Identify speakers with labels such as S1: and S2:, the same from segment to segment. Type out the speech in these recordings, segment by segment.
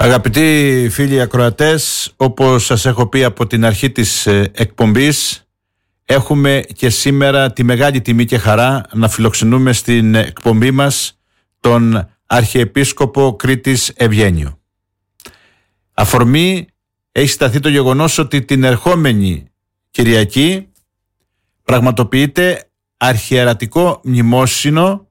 S1: Αγαπητοί φίλοι ακροατές, όπως σας έχω πει από την αρχή της εκπομπής, έχουμε και σήμερα τη μεγάλη τιμή και χαρά να φιλοξενούμε στην εκπομπή μας τον Αρχιεπίσκοπο Κρήτης Ευγένιο. Αφορμή έχει σταθεί το γεγονός ότι την ερχόμενη Κυριακή πραγματοποιείται αρχιερατικό μνημόσυνο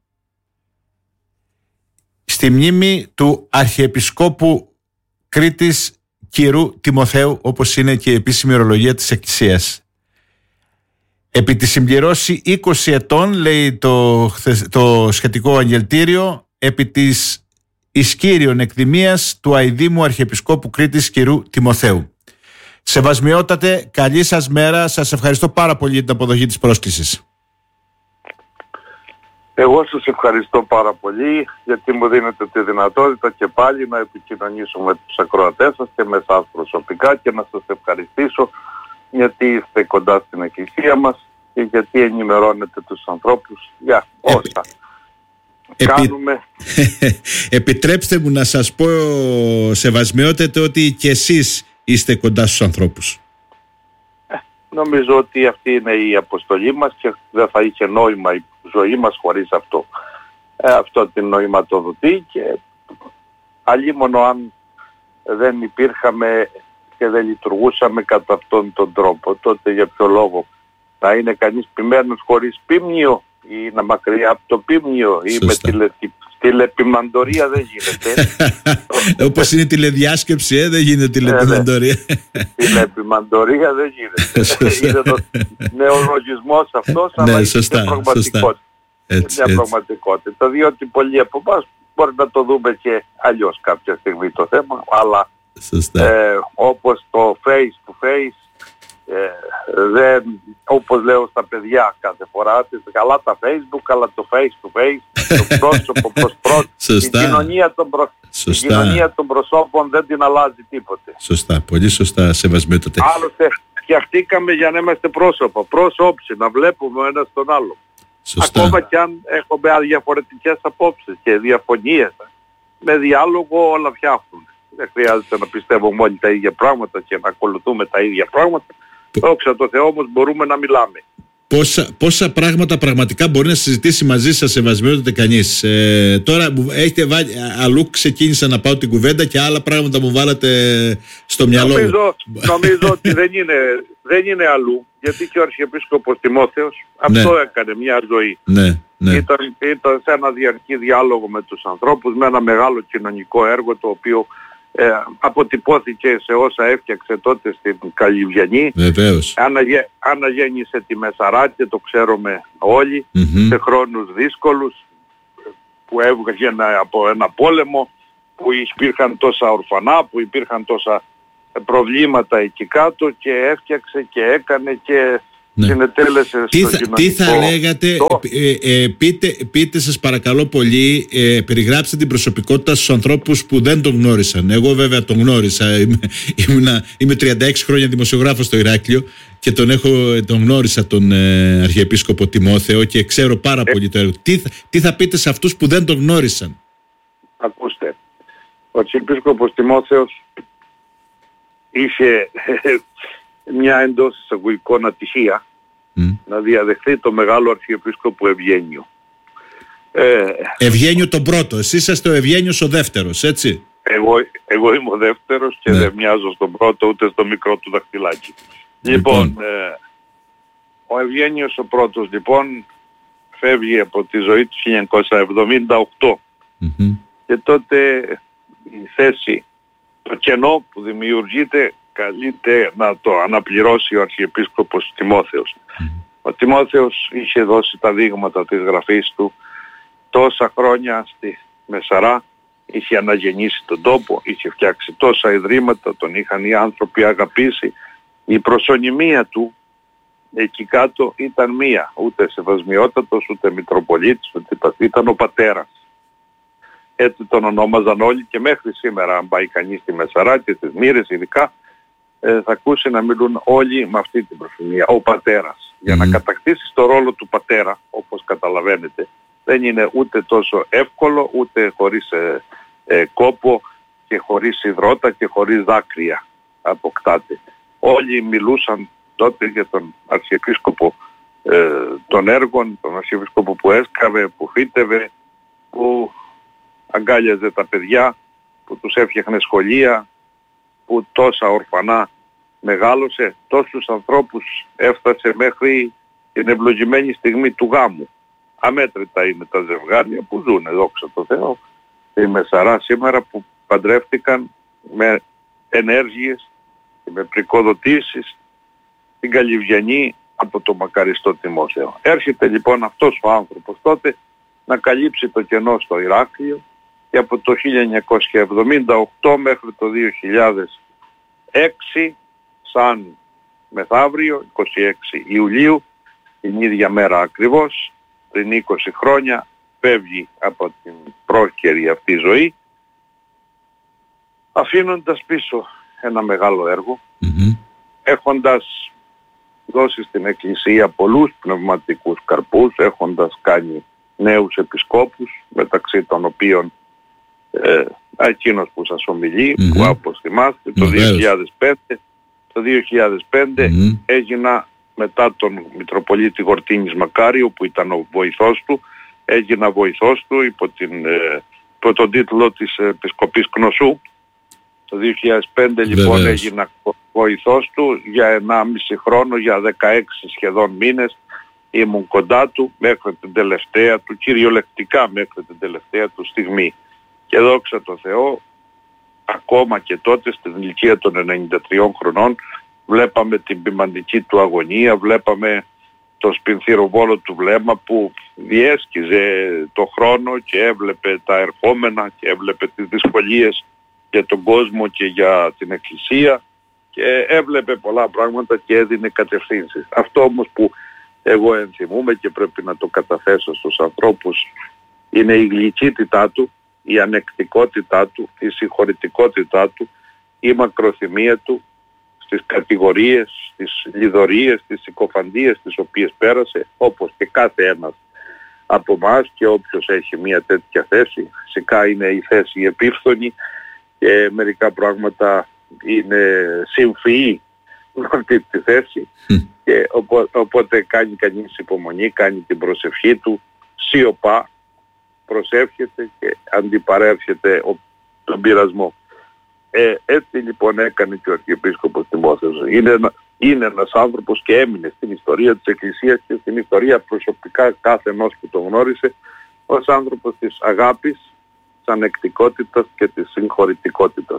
S1: στη μνήμη του Αρχιεπισκόπου Κρήτης Κυρού Τιμοθέου, όπως είναι και η επίσημη ορολογία της Εκκλησίας. Επί τη συμπληρώση 20 ετών, λέει το σχετικό αγγελτήριο, επί της ισκύριων εκδημίας του αηδήμου Αρχιεπισκόπου Κρήτης Κυρού Τιμοθέου. Σεβασμιότατε, καλή σας μέρα. Σας ευχαριστώ πάρα πολύ για την αποδοχή της πρόσκλησης.
S2: Εγώ σας ευχαριστώ πάρα πολύ γιατί μου δίνετε τη δυνατότητα και πάλι να επικοινωνήσω με τους ακροατές σας και με εσάς προσωπικά και να σας ευχαριστήσω γιατί είστε κοντά στην Εκκλησία μας και γιατί ενημερώνετε τους ανθρώπους για όσα κάνουμε.
S1: Επιτρέψτε μου να σας πω, σεβασμιότατε, ότι και εσείς είστε κοντά στους ανθρώπους.
S2: Νομίζω ότι αυτή είναι η αποστολή μας και δεν θα είχε νόημα η ζωή μας χωρίς αυτό. Αυτό την νοηματοδοτεί και αλλήμωνο αν δεν υπήρχαμε και δεν λειτουργούσαμε κατά αυτόν τον τρόπο, τότε για ποιο λόγο να είναι κανείς ποιμένος χωρίς πίμνιο ή να μακριά από το πίμνιο ή με τηλεπιμαντορία δεν γίνεται.
S1: Όπως είναι τηλεδιάσκεψη, δεν γίνεται τηλεπιμαντορία.
S2: Τηλεπιμαντορία δεν γίνεται. Είναι το νεολογισμός αυτός, αλλά είναι πραγματικότητα. Μια πραγματικότητα. Διότι πολλοί από εμάς μπορεί να το δούμε και αλλιώς κάποια στιγμή το θέμα, αλλά όπως το face to face, όπως λέω στα παιδιά κάθε φορά, καλά τα Facebook, αλλά το face to face, το πρόσωπο προς πρόσωπο, η κοινωνία των προσώπων δεν την αλλάζει τίποτε.
S1: Σωστά, πολύ σωστά, σεβασμιότατε.
S2: Άλλωστε φτιαχτήκαμε για να είμαστε πρόσωπο, πρόσωψη, να βλέπουμε ο ένας τον άλλο.
S1: Σωστά.
S2: Ακόμα κι αν έχουμε διαφορετικές απόψεις και διαφωνίες, με διάλογο όλα φτιάχνουν. Δεν χρειάζεται να πιστεύουμε όλοι τα ίδια πράγματα και να ακολουθούμε τα ίδια πράγματα. Δόξα τω Θεώ όμως μπορούμε να μιλάμε.
S1: Πόσα πράγματα πραγματικά μπορεί να συζητήσει μαζί σας, σεβασμιότατε κανείς. Τώρα έχετε βάλει, αλλού ξεκίνησα να πάω την κουβέντα και άλλα πράγματα μου βάλατε στο μυαλό μου.
S2: Νομίζω ότι δεν είναι αλλού, γιατί και ο Αρχιεπίσκοπος Τιμόθεος αυτό έκανε μια ζωή.
S1: Ναι.
S2: Ήταν σε ένα διαρκή διάλογο με τους ανθρώπους, με ένα μεγάλο κοινωνικό έργο το οποίο αποτυπώθηκε σε όσα έφτιαξε τότε στην Καλυβιανή.
S1: Βεβαίως.
S2: Αναγέννησε τη Μεσαράτη, το ξέρουμε όλοι, σε χρόνους δύσκολους που έβγαγε από ένα πόλεμο, που υπήρχαν τόσα ορφανά, που υπήρχαν τόσα προβλήματα εκεί κάτω και έφτιαξε και έκανε και συνετέλεσε στο κοινωνικό.
S1: Τι θα λέγατε, πείτε σας παρακαλώ πολύ, περιγράψτε την προσωπικότητα στους ανθρώπους που δεν τον γνώρισαν. Εγώ βέβαια τον γνώρισα, είμαι 36 χρόνια δημοσιογράφος στο Ηράκλειο και τον γνώρισα τον Αρχιεπίσκοπο Τιμόθεο και ξέρω πάρα πολύ το έργο. Τι θα πείτε σε αυτούς που δεν τον γνώρισαν?
S2: Ακούστε, ο Αρχιεπίσκοπος Τιμόθεος είχε μια εντός εισαγωγικών ατυχία να διαδεχθεί το μεγάλο Αρχιεπίσκοπο Ευγένιο.
S1: Ευγένιο τον πρώτο, εσείς είσαστε ο Ευγένιος ο δεύτερος, έτσι?
S2: Εγώ είμαι ο δεύτερος και δεν μοιάζω στον πρώτο ούτε στο μικρό του δαχτυλάκι. Λοιπόν, ο Ευγένιος ο πρώτος λοιπόν φεύγει από τη ζωή του 1978 και τότε η θέση, το κενό που δημιουργείται, καλείται να το αναπληρώσει ο Αρχιεπίσκοπος Τιμόθεος. Ο Τιμόθεος είχε δώσει τα δείγματα της γραφής του τόσα χρόνια στη Μεσαρά, είχε αναγεννήσει τον τόπο, είχε φτιάξει τόσα ιδρύματα, τον είχαν οι άνθρωποι αγαπήσει. Η προσωνυμία του εκεί κάτω ήταν μία, ούτε σεβασμιότατος, ούτε Μητροπολίτης, ήταν ο πατέρας. Έτσι τον ονόμαζαν όλοι και μέχρι σήμερα, αν πάει κανείς στη Μεσαρά και στις Μύρες ειδικά, θα ακούσει να μιλούν όλοι με αυτή την προσωνυμία, ο πατέρας. Για να κατακτήσεις το ρόλο του πατέρα, όπως καταλαβαίνετε, δεν είναι ούτε τόσο εύκολο, ούτε χωρίς κόπο, και χωρίς υδρότα και χωρίς δάκρυα αποκτάται. Όλοι μιλούσαν τότε για τον Αρχιεπίσκοπο των έργων, τον Αρχιεπίσκοπο που έσκαβε, που φύτευε, που αγκάλιαζε τα παιδιά, που τους έφτιαχνε σχολεία, που τόσα ορφανά μεγάλωσε, τόσους ανθρώπους έφτασε μέχρι την ευλογημένη στιγμή του γάμου. Αμέτρητα είναι τα ζευγάρια που ζουν, δόξα τω Θεώ, στη Μεσαρά σήμερα, που παντρεύτηκαν με ενέργειες και με πρικοδοτήσεις την Καλυβιανή από το μακαριστό Τιμόθεο. Έρχεται λοιπόν αυτός ο άνθρωπος τότε να καλύψει το κενό στο Ηράκλειο και από το 1978 μέχρι το 2006, σαν μεθαύριο, 26 Ιουλίου, την ίδια μέρα ακριβώς, πριν 20 χρόνια, φεύγει από την πρόκαιρη αυτή ζωή, αφήνοντας πίσω ένα μεγάλο έργο, έχοντας δώσει στην Εκκλησία πολλούς πνευματικούς καρπούς, έχοντας κάνει νέους επισκόπους, μεταξύ των οποίων εκείνος που σας ομιλεί, που όπως θυμάστε, το 2005 έγινα, μετά τον Μητροπολίτη Γορτίνης Μακάριο, που ήταν ο βοηθός του, έγινα βοηθός του υπό τον τίτλο της Επισκοπής Κνωσού. Το 2005 λοιπόν έγινα βοηθός του για 1,5 χρόνο, για 16 σχεδόν μήνες ήμουν κοντά του μέχρι την τελευταία του, κυριολεκτικά μέχρι την τελευταία του στιγμή. Και δόξα τω Θεώ, ακόμα και τότε στην ηλικία των 93 χρονών βλέπαμε την ποιμαντική του αγωνία, βλέπαμε το σπινθυροβόλο του βλέμμα που διέσκιζε το χρόνο και έβλεπε τα ερχόμενα και έβλεπε τις δυσκολίες για τον κόσμο και για την Εκκλησία και έβλεπε πολλά πράγματα και έδινε κατευθύνσεις. Αυτό όμως που εγώ ενθυμούμαι και πρέπει να το καταθέσω στους ανθρώπους είναι η γλυκύτητά του, η ανεκτικότητά του, η συγχωρητικότητά του, η μακροθυμία του στις κατηγορίες, στις λιδωρίες, στις συκοφαντίες τις οποίες πέρασε, όπως και κάθε ένας από εμάς, και όποιος έχει μια τέτοια θέση. Φυσικά είναι η θέση επίφθονη και μερικά πράγματα είναι συμφυή με αυτή τη θέση και οπότε κάνει κανείς υπομονή, κάνει την προσευχή του, σιωπά, προσεύχεται και αντιπαρέρχεται τον πειρασμό. Έτσι λοιπόν έκανε και ο Αρχιεπίσκοπος Τιμόθεος. Είναι ένας άνθρωπος και έμεινε στην ιστορία της Εκκλησίας και στην ιστορία προσωπικά κάθε ενός που τον γνώρισε ως άνθρωπος της αγάπης, της ανεκτικότητας και της συγχωρητικότητας.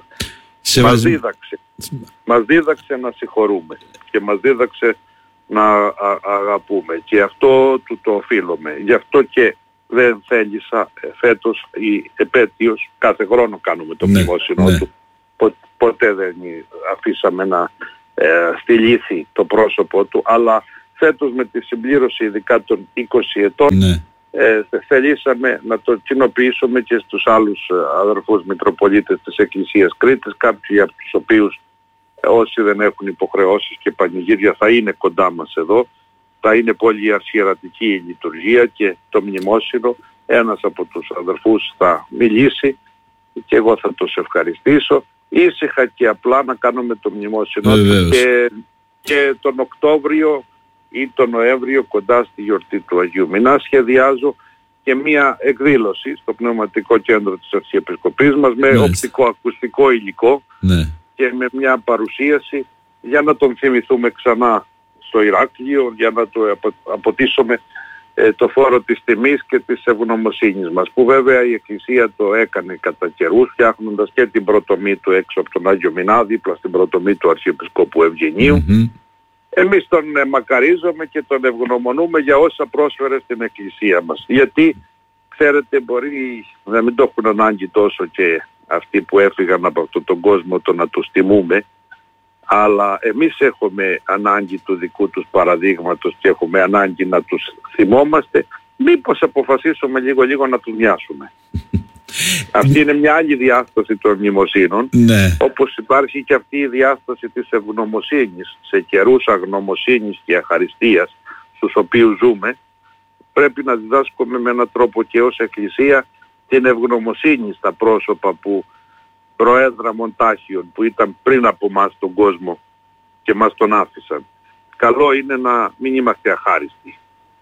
S2: Μας δίδαξε να συγχωρούμε και μας δίδαξε να αγαπούμε και αυτό του το οφείλουμε. Γι' αυτό και δεν θέλησα φέτος η επέτειος, κάθε χρόνο κάνουμε το μνημόσυνο του, ποτέ δεν αφήσαμε να στυλίθει το πρόσωπό του, αλλά φέτος με τη συμπλήρωση ειδικά των 20 ετών θελήσαμε να το κοινοποιήσουμε και στους άλλους αδερφούς Μητροπολίτες της Εκκλησίας Κρήτης, κάποιοι από τους οποίους όσοι δεν έχουν υποχρεώσεις και πανηγύρια θα είναι κοντά μας εδώ. Θα είναι πολύ αρχιερατική η λειτουργία και το μνημόσυνο. Ένας από τους αδερφούς θα μιλήσει και εγώ θα τους ευχαριστήσω. Ήσυχα και απλά να κάνουμε το μνημόσυνο και τον Οκτώβριο ή τον Νοέμβριο κοντά στη γιορτή του Αγίου Μηνά σχεδιάζω και μία εκδήλωση στο Πνευματικό Κέντρο της Αρχιεπισκοπής μας με οπτικό-ακουστικό υλικό και με μια παρουσίαση για να τον θυμηθούμε ξανά στο Ηράκλειο, για να το αποτίσουμε το φόρο της τιμής και της ευγνωμοσύνης μας, που βέβαια η Εκκλησία το έκανε κατά καιρούς, φτιάχνοντας και την πρωτομή του έξω από τον Άγιο Μηνά, δίπλα στην πρωτομή του Αρχιεπισκόπου Ευγενίου. Εμείς τον μακαρίζουμε και τον ευγνωμονούμε για όσα πρόσφερε στην Εκκλησία μας. Γιατί, ξέρετε, μπορεί να μην το έχουν ανάγκη τόσο και αυτοί που έφυγαν από αυτόν τον κόσμο το να τους τιμούμε, αλλά εμείς έχουμε ανάγκη του δικού τους παραδείγματος και έχουμε ανάγκη να τους θυμόμαστε. Μήπως αποφασίσουμε λίγο να τους μοιάσουμε. Αυτή είναι μια άλλη διάσταση των μνημοσύνων, όπως υπάρχει και αυτή η διάσταση της ευγνωμοσύνης σε καιρούς αγνωμοσύνης και αχαριστίας στους οποίους ζούμε. Πρέπει να διδάσκουμε με έναν τρόπο και ως Εκκλησία την ευγνωμοσύνη στα πρόσωπα που προέδρα Μοντάχιον που ήταν πριν από μας στον κόσμο και μας τον άφησαν. Καλό είναι να μην είμαστε αχάριστοι.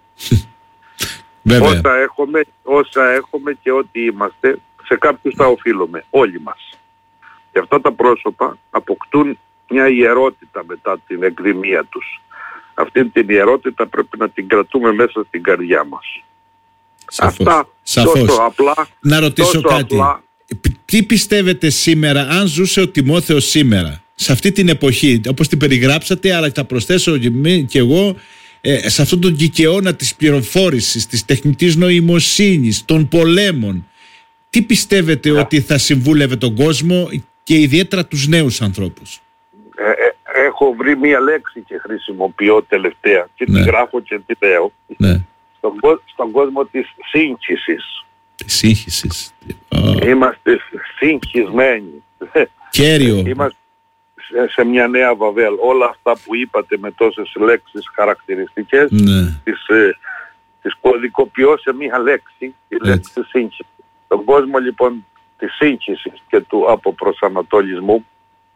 S2: Όσα έχουμε και ό,τι είμαστε, σε κάποιους τα οφείλουμε, όλοι μας. Και αυτά τα πρόσωπα αποκτούν μια ιερότητα μετά την εκδημία τους. Αυτή την ιερότητα πρέπει να την κρατούμε μέσα στην καρδιά μας. Αυτά τόσο απλά.
S1: Να ρωτήσω κάτι. Τι πιστεύετε σήμερα, αν ζούσε ο Τιμόθεος σήμερα, σε αυτή την εποχή, όπως την περιγράψατε, αλλά θα προσθέσω και εγώ, σε αυτόν τον κικαιώνα της πληροφόρησης, της τεχνητής νοημοσύνης, των πολέμων, τι πιστεύετε ότι θα συμβούλευε τον κόσμο και ιδιαίτερα τους νέους ανθρώπους?
S2: Έχω βρει μία λέξη και χρησιμοποιώ τελευταία και τη γράφω και τη λέω. Στον κόσμο της σύγχυσης.
S1: Σύγχυσης.
S2: Είμαστε συγχυσμένοι.
S1: Κέριο.
S2: Είμαστε σε μια νέα Βαβέλ. Όλα αυτά που είπατε με τόσες λέξεις χαρακτηριστικές, τις κωδικοποιώ σε μια λέξη, η λέξη σύγχυση. Στον κόσμο λοιπόν της σύγχυσης και του αποπροσανατολισμού,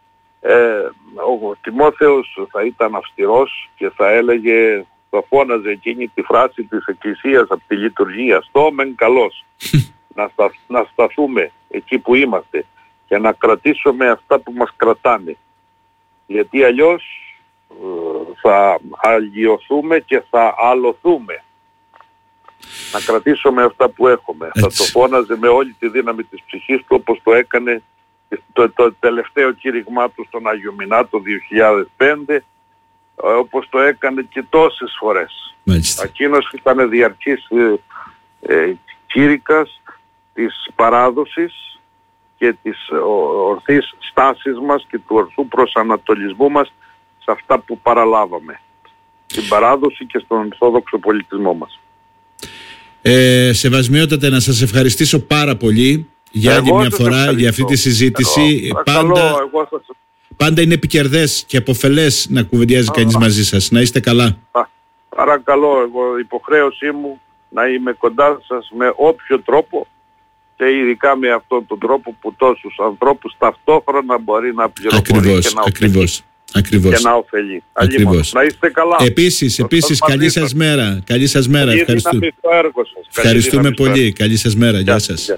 S2: ο Τιμόθεος θα ήταν αυστηρός και θα έλεγε, θα φώναζε εκείνη τη φράση της Εκκλησίας από τη λειτουργία, στο μεν καλός. Να σταθούμε εκεί που είμαστε και να κρατήσουμε αυτά που μας κρατάνε, γιατί αλλιώς θα αγιωθούμε και θα αλωθούμε. Να κρατήσουμε αυτά που έχουμε. Θα το φώναζε με όλη τη δύναμη της ψυχής του, όπως το έκανε το τελευταίο κήρυγμά του στον Άγιο Μινά το 2005, όπως το έκανε και τόσες φορές. Εκείνος ήταν διαρκής κήρυκας της παράδοσης και της ορθής στάσης μας και του ορθού προσανατολισμού μας σε αυτά που παραλάβαμε, στην παράδοση και στον ορθόδοξο πολιτισμό μας.
S1: Σεβασμιότατε, να σας ευχαριστήσω πάρα πολύ για άλλη μια φορά για αυτή τη συζήτηση. Πάντα είναι επικερδές και αποφελές να κουβεντιάζει κανείς μαζί σας. Να είστε καλά.
S2: Παρακαλώ, εγώ υποχρέωσή μου να είμαι κοντά σας με όποιο τρόπο και ειδικά με αυτόν τον τρόπο που τόσους ανθρώπους ταυτόχρονα μπορεί να πληροφορεί και να ωφελεί. Να είστε καλά.
S1: Επίσης, καλή σας μέρα. Καλή σας μέρα. Ευχαριστούμε πολύ. Καλή σας μέρα. Γεια σας.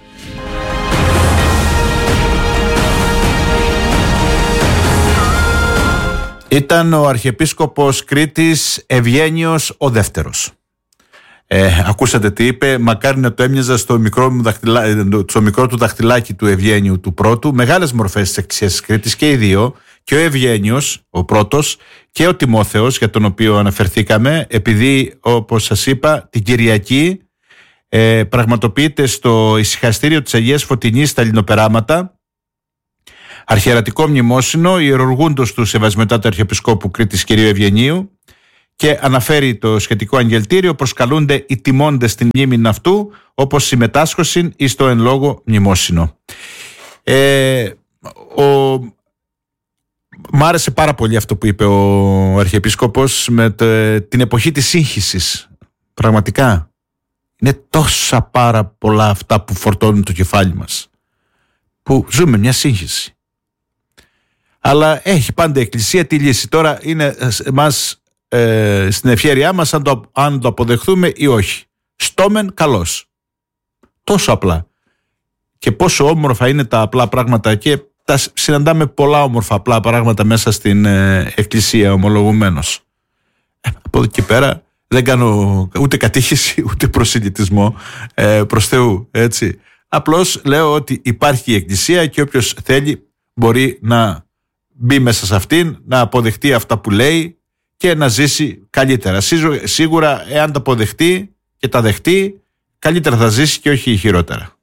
S1: Ήταν ο Αρχιεπίσκοπος Κρήτης Ευγένιος ο Δεύτερος. Ακούσατε τι είπε. Μακάρι να το έμοιαζα στο μικρό του δαχτυλάκι του Ευγένιου του πρώτου. Μεγάλες μορφές της Εκκλησίας της Κρήτης και οι δύο. Και ο Ευγένιος, ο πρώτος, και ο Τιμόθεος, για τον οποίο αναφερθήκαμε, επειδή, όπως σας είπα, την Κυριακή πραγματοποιείται στο ησυχαστήριο της Αγίας Φωτεινής στα Λινοπεράματα αρχιερατικό μνημόσυνο ιερουργούντος του Σεβασμιωτάτου Αρχιεπισκόπου Κρήτης κ. Ευγενίου, και αναφέρει το σχετικό αγγελτήριο, προσκαλούνται οι τιμώντες στην μνήμην αυτού, όπως συμμετάσχωσιν εις το εν λόγω μνημόσυνο. Μ' άρεσε πάρα πολύ αυτό που είπε ο Αρχιεπίσκοπος με την εποχή της σύγχυσης. Πραγματικά είναι τόσα πάρα πολλά αυτά που φορτώνουν το κεφάλι μας, που ζούμε μια σύγχυση. Αλλά έχει πάντα η Εκκλησία τη λύση. Τώρα είναι μας στην ευχέρειά μας αν το αποδεχθούμε ή όχι. Στόμεν καλός. Τόσο απλά. Και πόσο όμορφα είναι τα απλά πράγματα, και τα συναντάμε πολλά όμορφα απλά πράγματα μέσα στην Εκκλησία, ομολογουμένως. Από εδώ και πέρα δεν κάνω ούτε κατήχηση ούτε προσιλητισμό προς Θεού, έτσι. Απλώς λέω ότι υπάρχει η Εκκλησία και όποιος θέλει μπορεί να μπει μέσα σε αυτήν, να αποδεχτεί αυτά που λέει και να ζήσει καλύτερα. Σίγουρα εάν τα αποδεχτεί και τα δεχτεί, καλύτερα θα ζήσει και όχι χειρότερα.